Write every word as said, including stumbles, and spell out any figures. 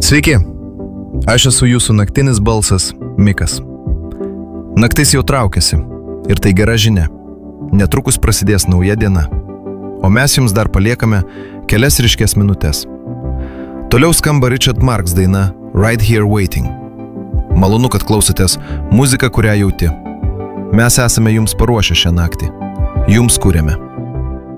Sveiki, aš esu jūsų naktinis balsas Mikas. Naktis jau traukiasi ir tai gera žinia. Netrukus prasidės nauja diena, o mes jums dar paliekame kelias ryškės minutės. Toliau skamba Richard Marx daina Right Here Waiting. Malonu, kad klausotės muziką, kurią jauti. Mes esame jums paruošę šią naktį. Jums kūrėme.